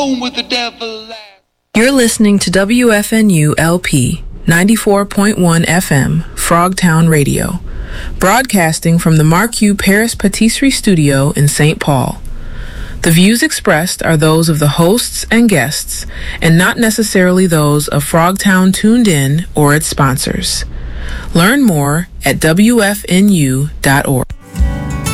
home with the devil. You're listening to WFNU LP 94.1 FM, Frogtown Radio, broadcasting from the Marque Paris Patisserie Studio in St. Paul. The views expressed are those of the hosts and guests, and not necessarily those of Frogtown Tuned In or its sponsors. Learn more at WFNU.org.